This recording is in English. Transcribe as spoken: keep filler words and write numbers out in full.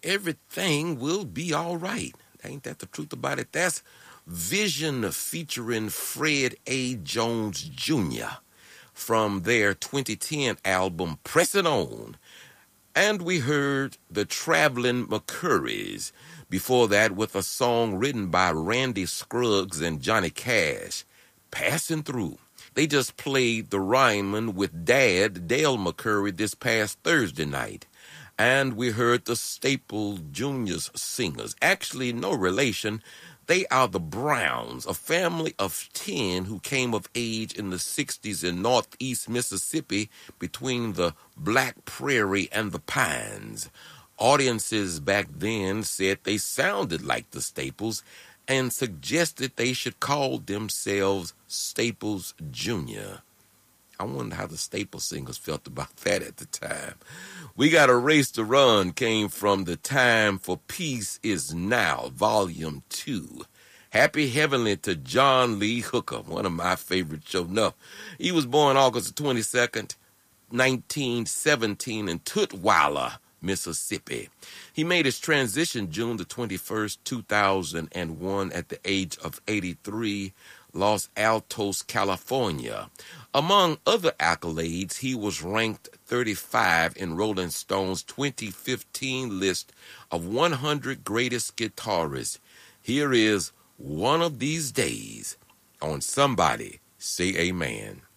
everything will be all right. Ain't that the truth about it? That's Vision featuring Fred A. Jones Junior from their twenty ten album Pressing On. And we heard the Traveling McCurries before that with a song written by Randy Scruggs and Johnny Cash, Passing Through. They just played the Ryman with Dad, Dale McCurry, this past Thursday night. And we heard the Staple Junior's singers. Actually, no relation. They are the Browns, a family of ten who came of age in the sixties in northeast Mississippi between the Black Prairie and the Pines. Audiences back then said they sounded like the Staples and suggested they should call themselves Staples Junior I wonder how the Staples singers felt about that at the time. We Got a Race to Run came from The Time for Peace Is Now, Volume two. Happy Heavenly to John Lee Hooker, one of my favorites, sure enough. He was born August twenty-second, nineteen seventeen in Tutwiler, Mississippi. He made his transition June the twenty-first, two thousand one at the age of eighty-three, Los Altos, California. Among other accolades, he was ranked thirty-five in Rolling Stone's twenty fifteen list of one hundred greatest guitarists. Here is One of These Days on Somebody Say Amen.